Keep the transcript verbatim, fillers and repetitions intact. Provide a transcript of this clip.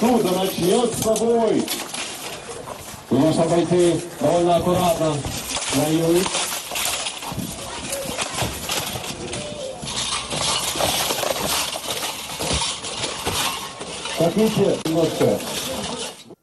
отсюда начнется бой. Нужно пойти довольно аккуратно на юг. Как видите, немножко